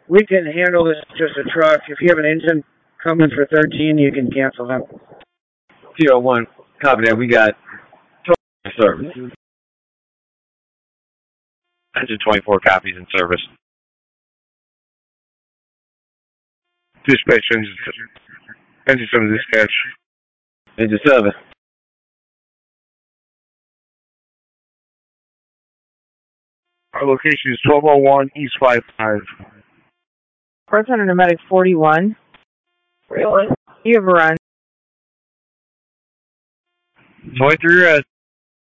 We can handle this just a truck. If you have an engine coming for 13, you can cancel them. T01, copy that. We got service. Engine 24 copies in service. Dispatch engine 7 dispatch. Engine 7. Our location is 1201 East 55. First under pneumatic 41. Really? You have a run. 23 red.